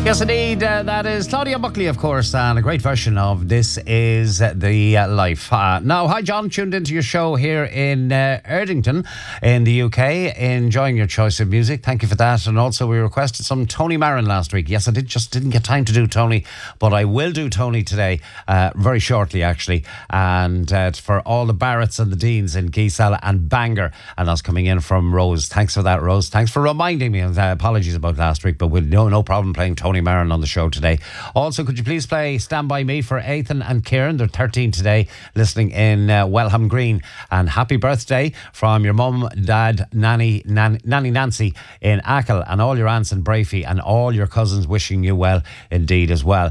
Yes, indeed. That is Claudia Buckley, of course, and a great version of This Is the Life. Now, hi, John. Tuned into your show here in Erdington in the UK. Enjoying your choice of music. Thank you for that. And also, we requested some Tony Marin last week. Yes, I didn't get time to do Tony, but I will do Tony today, very shortly, actually. And for all the Barretts and the Deans in Geesal and Bangor. And that's coming in from Rose. Thanks for that, Rose. Thanks for reminding me. Apologies about last week, but we'll no problem playing Tony Marin on the show today. Also, could you please play Stand By Me for Ethan and Kieran? They're 13 today, listening in Wellham Green. And happy birthday from your mum, dad, Nanny Nancy in Achill, and all your aunts in Brafey, and all your cousins wishing you well indeed as well.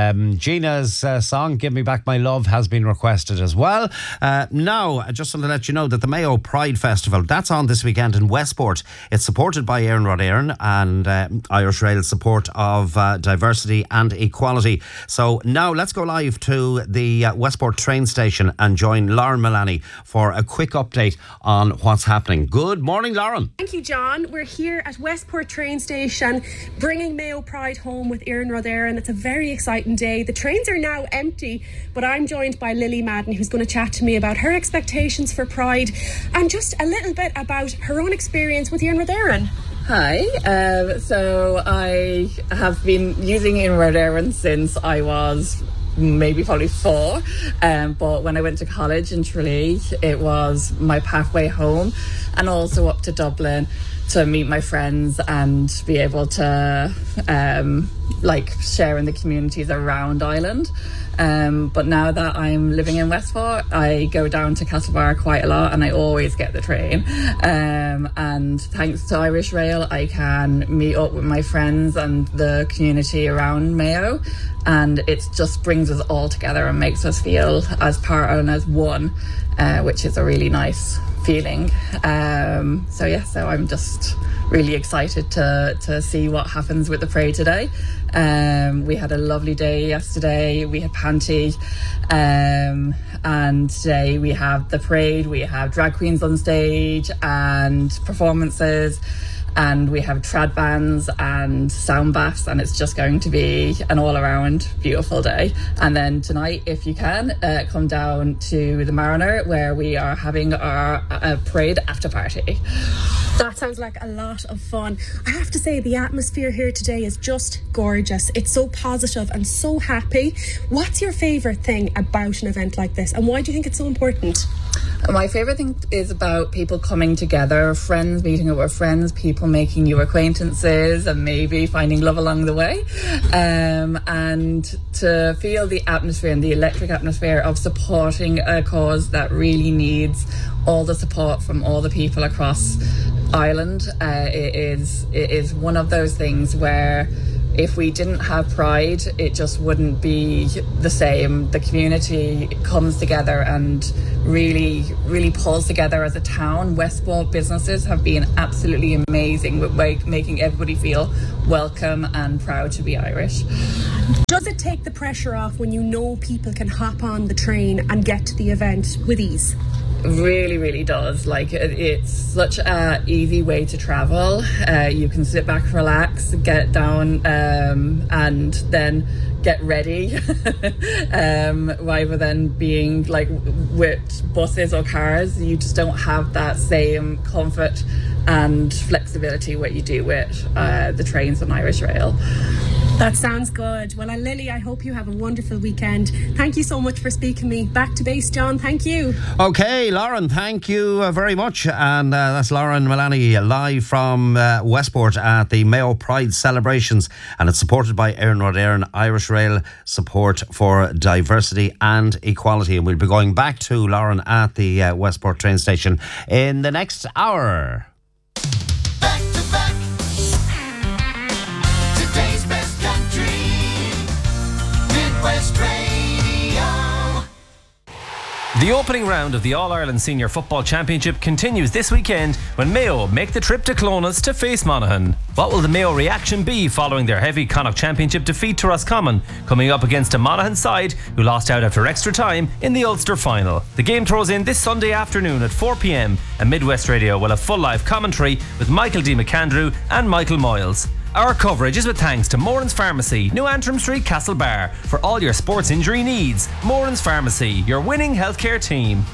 Gina's song, Give Me Back My Love, has been requested as well. Now, I just want to let you know that the Mayo Pride Festival, that's on this weekend in Westport. It's supported by Éireann Rud Éireann and Irish Rail's support of diversity and equality. So now let's go live to the Westport train station and join Lauren Mullaney for a quick update on what's happening. Good morning, Lauren. Thank you, John. We're here at Westport train station bringing Mayo Pride home with Éireann Rud Éireann. It's a very exciting day. The trains are now empty, but I'm joined by Lily Madden, who's going to chat to me about her expectations for Pride and just a little bit about her own experience with Éireann Rud Éireann. Hi, so I have been using Éireann Rud Éireann since I was probably 4, but when I went to college in Tralee, it was my pathway home, and also up to Dublin to meet my friends and be able to share in the communities around Ireland. But now that I'm living in Westport, I go down to Castlebar quite a lot, and I always get the train. And thanks to Irish Rail, I can meet up with my friends and the community around Mayo, and it just brings us all together and makes us feel as part and as one, which is a really nice feeling. So I'm just really excited to see what happens with the parade today. We had a lovely day yesterday. We had Panty, and today we have the parade. We have drag queens on stage and performances, and we have trad bands and sound baths, and it's just going to be an all-around beautiful day. And then tonight, if you can, come down to the Mariner, where we are having our parade after party. That sounds like a lot of fun. I have to say, the atmosphere here today is just gorgeous. It's so positive and so happy. What's your favourite thing about an event like this, and why do you think it's so important? My favourite thing is about people coming together, friends meeting up with friends, people making new acquaintances and maybe finding love along the way, and to feel the atmosphere and the electric atmosphere of supporting a cause that really needs all the support from all the people across Ireland. It is one of those things where if we didn't have Pride, it just wouldn't be the same. The community comes together and really, really pulls together as a town. Westport businesses have been absolutely amazing with making everybody feel welcome and proud to be Irish. Does it take the pressure off when you know people can hop on the train and get to the event with ease? Really, really does. It's such a easy way to travel. You can sit back, relax, get down, and then get ready, rather than being with buses or cars. You just don't have that same comfort and flexibility what you do with the trains on Irish Rail. That sounds good. Well, Lily, I hope you have a wonderful weekend. Thank you so much for speaking to me. Back to base, John. Thank you. Okay, Lauren, thank you very much. And that's Lauren Mullaney live from Westport at the Mayo Pride celebrations. And it's supported by Éireann Rud Éireann, Irish Rail support for diversity and equality. And we'll be going back to Lauren at the Westport train station in the next hour. Back to back. Today's best country. Midwest Radio. The opening round of the All-Ireland Senior Football Championship continues this weekend when Mayo make the trip to Clones to face Monaghan. What will the Mayo reaction be following their heavy Connacht Championship defeat to Roscommon, coming up against a Monaghan side who lost out after extra time in the Ulster final? The game throws in this Sunday afternoon at 4 p.m, and Midwest Radio will have full live commentary with Michael D. McAndrew and Michael Moyles. Our coverage is with thanks to Moran's Pharmacy, New Antrim Street, Castlebar. For all your sports injury needs, Moran's Pharmacy, your winning healthcare team.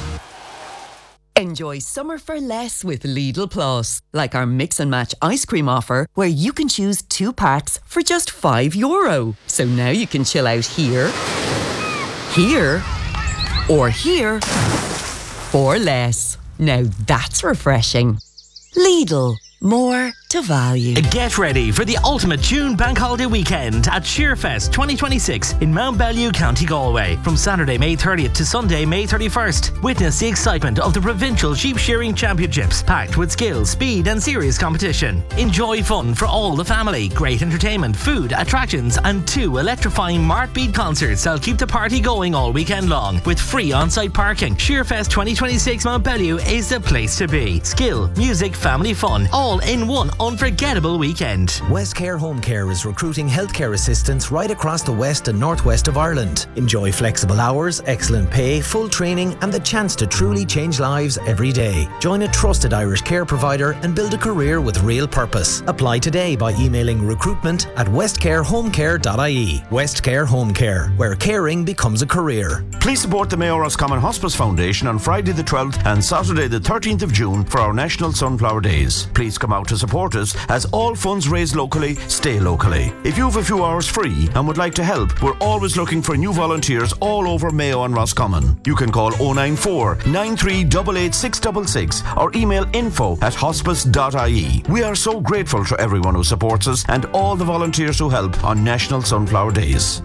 Enjoy summer for less with Lidl Plus. Like our mix and match ice cream offer, where you can choose 2 packs for just €5. So now you can chill out here, here, or here for less. Now that's refreshing. Lidl. More to value. Get ready for the ultimate June Bank Holiday weekend at Shearfest 2026 in Mount Bellew, County Galway. From Saturday, May 30th to Sunday, May 31st. Witness the excitement of the Provincial Sheep Shearing Championships, packed with skill, speed and serious competition. Enjoy fun for all the family, great entertainment, food, attractions and 2 electrifying Martbeat concerts that'll keep the party going all weekend long with free on-site parking. Shearfest 2026 Mount Bellew is the place to be. Skill, music, family fun, all in one unforgettable weekend. West Care Home Care is recruiting healthcare assistants right across the west and northwest of Ireland. Enjoy flexible hours, excellent pay, full training and the chance to truly change lives every day. Join a trusted Irish care provider and build a career with real purpose. Apply today by emailing recruitment@westcarehomecare.ie. West Care Home Care, where caring becomes a career. Please support the Mayo Roscommon Hospice Foundation on Friday the 12th and Saturday the 13th of June for our National Sunflower Days. Please come out to support us, as all funds raised locally stay locally. If you have a few hours free and would like to help, we're always looking for new volunteers all over Mayo and Roscommon. You can call 094 9388 666 or email info@hospice.ie. We are so grateful to everyone who supports us and all the volunteers who help on National Sunflower Days.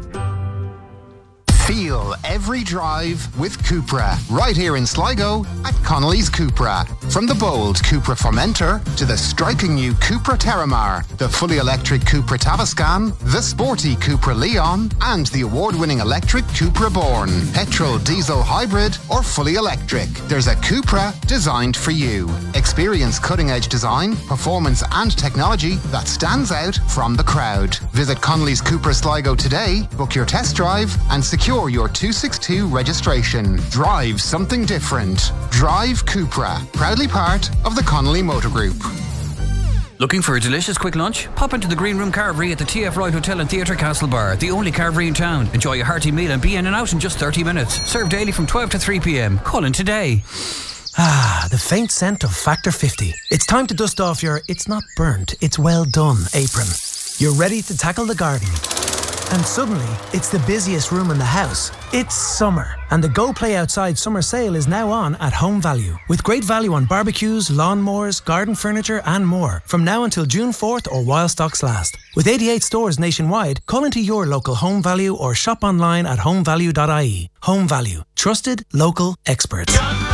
Feel every drive with Cupra, right here in Sligo at Connolly's Cupra. From the bold Cupra Formentor to the striking new Cupra Terramar, the fully electric Cupra Tavascan, the sporty Cupra Leon, and the award-winning electric Cupra Born. Petrol, diesel, hybrid, or fully electric, there's a Cupra designed for you. Experience cutting-edge design, performance, and technology that stands out from the crowd. Visit Connolly's Cupra Sligo today, book your test drive, and secure your 262 registration. Drive something different. Drive Cupra, proudly part of the Connolly Motor Group. Looking for a delicious quick lunch? Pop into the Green Room Carvery at the TF Wright Hotel and Theatre Castlebar, the only carvery in town. Enjoy a hearty meal and be in and out in just 30 minutes. Served daily from 12 to 3 p.m. Call in today. Ah, the faint scent of Factor 50. It's time to dust off your "it's not burnt, it's well done" apron. You're ready to tackle the garden. And suddenly, it's the busiest room in the house. It's summer, and the Go Play Outside summer sale is now on at Home Value. With great value on barbecues, lawnmowers, garden furniture and more. From now until June 4th or while stocks last. With 88 stores nationwide, call into your local Home Value or shop online at homevalue.ie. Home Value. Trusted, local experts.